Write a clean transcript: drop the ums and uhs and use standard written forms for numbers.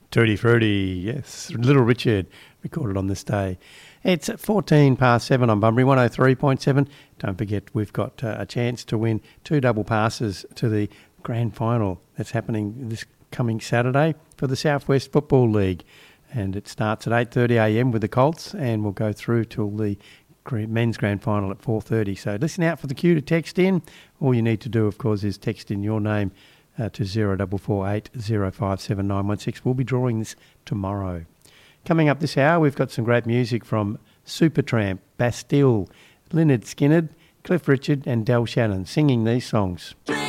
Tutti Frutti, yes. Little Richard recorded on this day. It's 14 past 7 on Bunbury, 103.7. Don't forget, we've got a chance to win 2 double passes to the grand final that's happening this coming Saturday for the Southwest Football League. And it starts at 8:30am with the Colts and will go through till the men's grand final at 4:30. So listen out for the cue to text in. All you need to do, of course, is text in your name to 0448 057916. We'll be drawing this tomorrow. Coming up this hour, we've got some great music from Supertramp, Bastille, Lynyrd Skynyrd, Cliff Richard and Del Shannon singing these songs.